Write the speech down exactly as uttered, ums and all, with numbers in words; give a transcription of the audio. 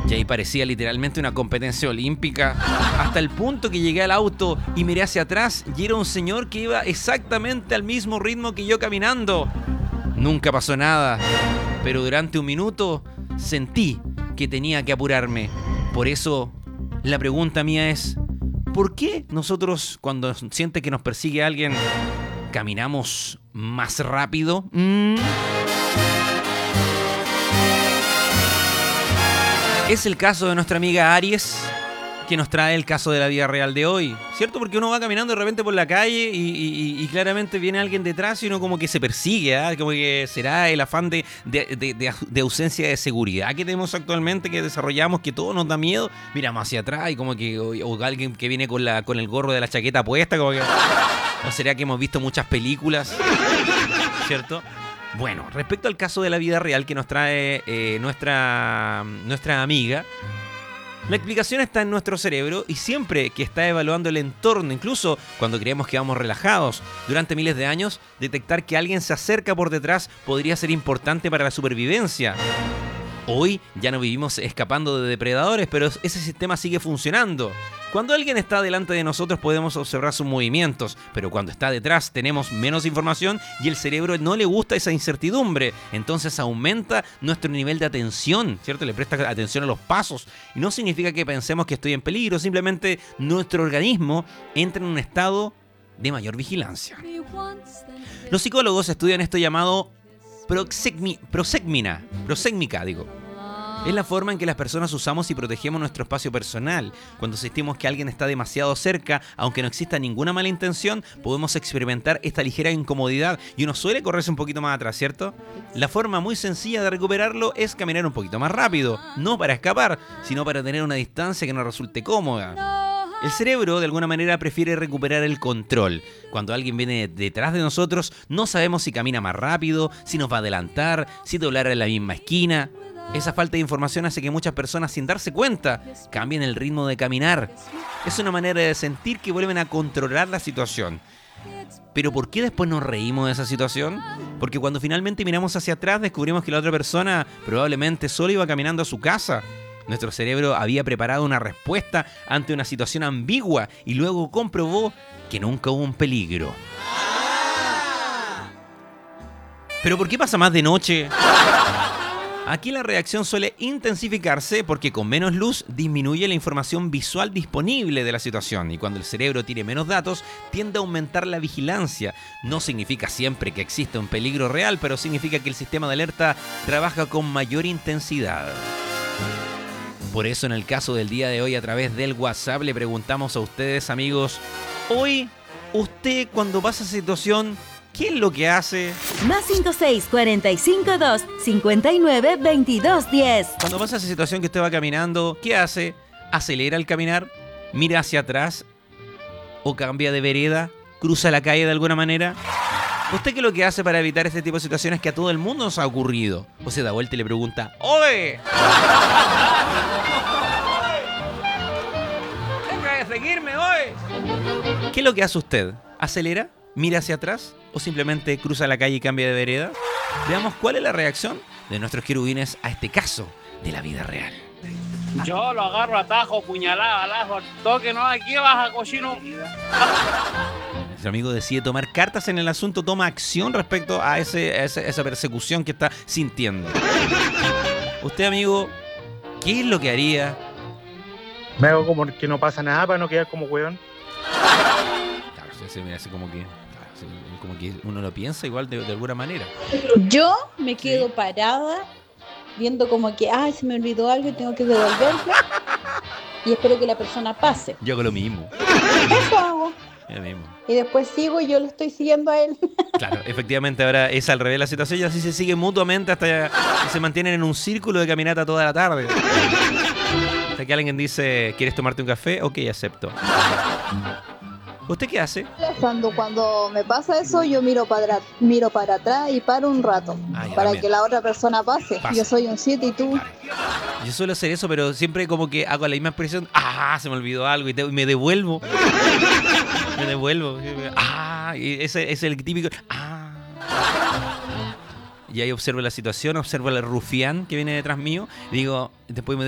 Y ahí parecía literalmente una competencia olímpica, hasta el punto que llegué al auto y miré hacia atrás y era un señor que iba exactamente al mismo ritmo que yo caminando. Nunca pasó nada, pero durante un minuto sentí que tenía que apurarme. Por eso, la pregunta mía es, ¿por qué nosotros cuando siente que nos persigue alguien, caminamos más rápido? ¿Mm? Es el caso de nuestra amiga Aries, que nos trae el caso de la vida real de hoy, ¿cierto? Porque uno va caminando de repente por la calle y, y, y claramente viene alguien detrás y uno como que se persigue, ¿eh? Como que será el afán de, de, de, de, de ausencia de seguridad que tenemos actualmente, que desarrollamos, que todo nos da miedo. Miramos hacia atrás y como que o, o alguien que viene con, la, con el gorro de la chaqueta puesta, como que... ¿O será que hemos visto muchas películas? ¿Cierto? Bueno, respecto al caso de la vida real que nos trae eh, nuestra, nuestra amiga, la explicación está en nuestro cerebro y siempre que está evaluando el entorno, incluso cuando creemos que vamos relajados, durante miles de años, detectar que alguien se acerca por detrás podría ser importante para la supervivencia. Hoy ya no vivimos escapando de depredadores, pero ese sistema sigue funcionando. Cuando alguien está delante de nosotros podemos observar sus movimientos, pero cuando está detrás tenemos menos información y el cerebro no le gusta esa incertidumbre. Entonces aumenta nuestro nivel de atención, ¿cierto? Le presta atención a los pasos. Y no significa que pensemos que estoy en peligro, simplemente nuestro organismo entra en un estado de mayor vigilancia. Los psicólogos estudian esto llamado proxecmi, prosecmina, prosécmica, digo. Es la forma en que las personas usamos y protegemos nuestro espacio personal. Cuando sentimos que alguien está demasiado cerca, aunque no exista ninguna mala intención, podemos experimentar esta ligera incomodidad y uno suele correrse un poquito más atrás, ¿cierto? La forma muy sencilla de recuperarlo es caminar un poquito más rápido, no para escapar, sino para tener una distancia que nos resulte cómoda. El cerebro, de alguna manera, prefiere recuperar el control. Cuando alguien viene detrás de nosotros, no sabemos si camina más rápido, si nos va a adelantar, si doblar en la misma esquina. Esa falta de información hace que muchas personas, sin darse cuenta, cambien el ritmo de caminar. Es una manera de sentir que vuelven a controlar la situación. Pero ¿por qué después nos reímos de esa situación? Porque cuando finalmente miramos hacia atrás, descubrimos que la otra persona probablemente solo iba caminando a su casa. Nuestro cerebro había preparado una respuesta ante una situación ambigua y luego comprobó que nunca hubo un peligro. ¿Pero por qué pasa más de noche? Aquí la reacción suele intensificarse porque con menos luz disminuye la información visual disponible de la situación y cuando el cerebro tiene menos datos tiende a aumentar la vigilancia. No significa siempre que exista un peligro real, pero significa que el sistema de alerta trabaja con mayor intensidad. Por eso en el caso del día de hoy a través del WhatsApp le preguntamos a ustedes, amigos, hoy usted cuando pasa esa situación, ¿qué es lo que hace? Más cinco seis, cuatro cinco dos, cinco nueve, veintidós diez. Cuando pasa esa situación que usted va caminando, ¿qué hace? ¿Acelera al caminar? ¿Mira hacia atrás? ¿O cambia de vereda? ¿Cruza la calle de alguna manera? ¿Usted qué es lo que hace para evitar este tipo de situaciones que a todo el mundo nos ha ocurrido? O se da vuelta y le pregunta, ¡oye! ¡Deja de seguirme, oye! ¿Qué es lo que hace usted? ¿Acelera? ¿Mira hacia atrás? ¿O simplemente cruza la calle y cambia de vereda? Veamos cuál es la reacción de nuestros querubines a este caso de la vida real. Yo lo agarro a tajo, puñalada, alajo, toque, no, aquí baja, cochino. Nuestro amigo decide tomar cartas en el asunto, toma acción respecto a, ese, a ese, esa persecución que está sintiendo. Usted, amigo, ¿qué es lo que haría? Me hago como que no pasa nada para no quedar como weón. Claro, se me hace como que, como que uno lo piensa igual de, de alguna manera. Yo me quedo sí. parada viendo como que, ay, se me olvidó algo y tengo que devolverlo. Y espero que la persona pase. Yo hago lo mismo. Eso hago. Yo mismo. Y después sigo y yo lo estoy siguiendo a él. Claro, efectivamente ahora es al revés la situación y así se sigue mutuamente hasta que se mantienen en un círculo de caminata toda la tarde. Hasta que alguien dice, ¿quieres tomarte un café? Ok, acepto. ¿Usted qué hace? Cuando, cuando me pasa eso, yo miro para, miro para atrás y paro un rato. Ah, para también. Que la otra persona pase. Pasa. Yo soy un siete y tú. Yo suelo hacer eso, pero siempre como que hago la misma expresión. ¡Ah! Se me olvidó algo y, te, y me devuelvo. me devuelvo. ¡Ah! Y ese es el típico. ¡Ah! Y ahí observo la situación, observo al rufián que viene detrás mío. Y digo, después me